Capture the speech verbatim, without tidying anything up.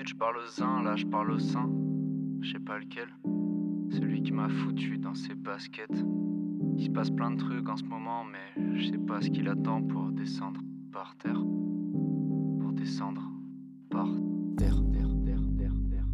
D'habitude je parle aux uns, là je parle au sein. Je sais pas lequel. Celui qui m'a foutu dans ses baskets. Il se passe plein de trucs en ce moment, mais je sais pas ce qu'il attend pour descendre par terre.